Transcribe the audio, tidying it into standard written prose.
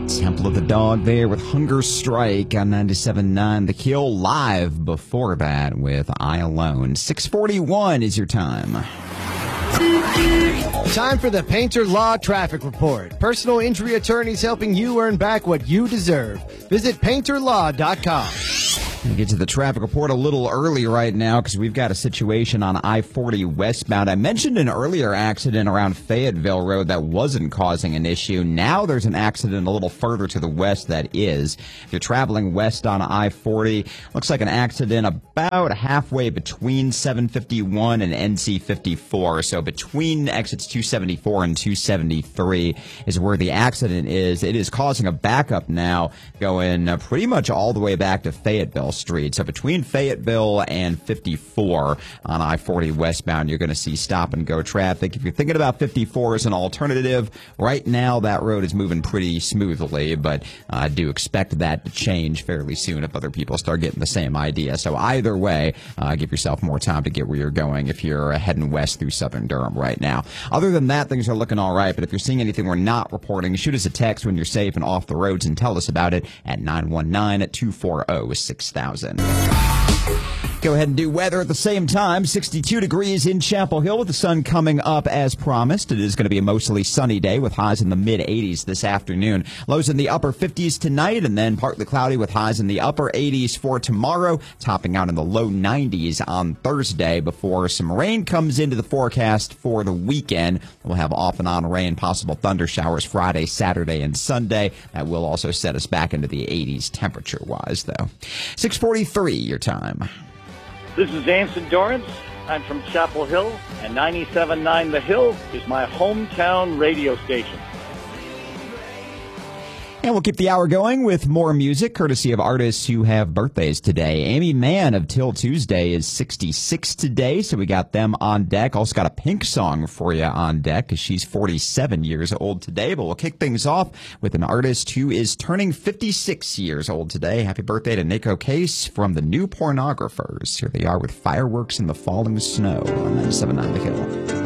Temple of the Dog there with Hunger Strike on 97.9 The Kill. Live before that with I Alone. 6:41 is your time. Time for the Painter Law Traffic Report. Personal injury attorneys helping you earn back what you deserve. Visit painterlaw.com. We get to the traffic report a little early right now because we've got a situation on I-40 westbound. I mentioned an earlier accident around Fayetteville Road that wasn't causing an issue. Now there's an accident a little further to the west that is. If you're traveling west on I-40, looks like an accident about halfway between 751 and NC 54. So between exits 274 and 273 is where the accident is. It is causing a backup now going pretty much all the way back to Fayetteville Street. So between Fayetteville and 54 on I-40 westbound, you're going to see stop and go traffic. If you're thinking about 54 as an alternative, right now that road is moving pretty smoothly, but I do expect that to change fairly soon if other people start getting the same idea. So either way, give yourself more time to get where you're going if you're heading west through southern Durham right now. Other than that, things are looking all right, but if you're seeing anything we're not reporting, shoot us a text when you're safe and off the roads and tell us about it at 919-240-6000. Go ahead and do weather at the same time. 62 degrees in Chapel Hill with the sun coming up as promised. It is going to be a mostly sunny day with highs in the mid-80s this afternoon. Lows in the upper 50s tonight and then partly cloudy with highs in the upper 80s for tomorrow, topping out in the low 90s on Thursday before some rain comes into the forecast for the weekend. We'll have off and on rain, possible thunder showers Friday, Saturday, and Sunday. That will also set us back into the 80s temperature-wise, though. 6:43 your time. This is Anson Dorrance. I'm from Chapel Hill, and 97.9 The Hill is my hometown radio station. And we'll keep the hour going with more music, courtesy of artists who have birthdays today. Amy Mann of Till Tuesday is 66 today, so we got them on deck. Also got a Pink song for you on deck because she's 47 years old today. But we'll kick things off with an artist who is turning 56 years old today. Happy birthday to Nico Case from the New Pornographers. Here they are with Fireworks in the Falling Snow on 97.9 The Hill.